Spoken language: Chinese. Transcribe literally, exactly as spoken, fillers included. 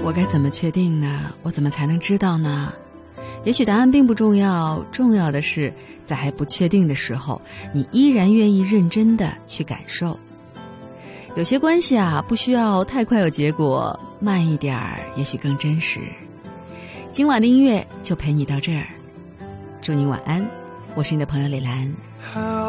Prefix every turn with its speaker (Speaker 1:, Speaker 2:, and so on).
Speaker 1: 我该怎么确定呢？我怎么才能知道呢？也许答案并不重要，重要的是在还不确定的时候，你依然愿意认真的去感受。有些关系啊，不需要太快有结果，慢一点儿也许更真实。今晚的音乐就陪你到这儿，祝你晚安，我是你的朋友李兰。